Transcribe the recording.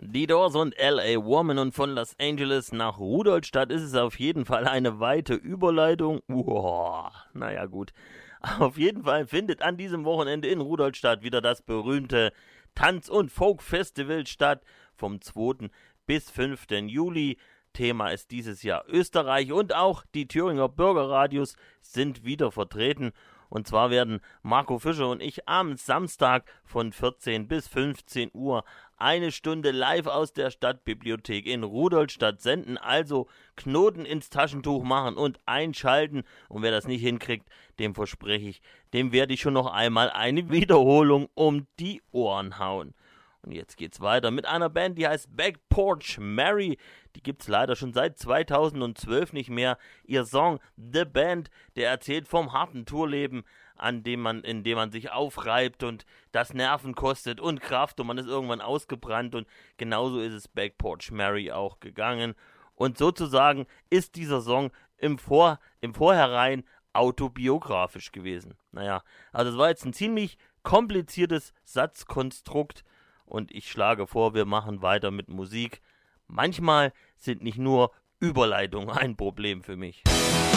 Die Doors und L.A. Woman, und von Los Angeles nach Rudolstadt ist es auf jeden Fall eine weite Überleitung. Naja gut. Auf jeden Fall findet an diesem Wochenende in Rudolstadt wieder das berühmte Tanz- und Folk-Festival statt, vom 2. bis 5. Juli. Thema ist dieses Jahr Österreich, und auch die Thüringer Bürgerradios sind wieder vertreten. Und zwar werden Marco Fischer und ich am Samstag von 14 bis 15 Uhr eine Stunde live aus der Stadtbibliothek in Rudolstadt senden. Also Knoten ins Taschentuch machen und einschalten. Und wer das nicht hinkriegt, dem verspreche ich, dem werde ich schon noch einmal eine Wiederholung um die Ohren hauen. Und jetzt geht's weiter mit einer Band, die heißt Back Porch Mary. Die gibt's leider schon seit 2012 nicht mehr. Ihr Song The Band, der erzählt vom harten Tourleben, in dem man sich aufreibt und das Nerven kostet und Kraft, und man ist irgendwann ausgebrannt, und genauso ist es Back Porch Mary auch gegangen. Und sozusagen ist dieser Song im Vorhinein autobiografisch gewesen. Naja, also es war jetzt ein ziemlich kompliziertes Satzkonstrukt, und ich schlage vor, wir machen weiter mit Musik. Manchmal sind nicht nur Überleitungen ein Problem für mich.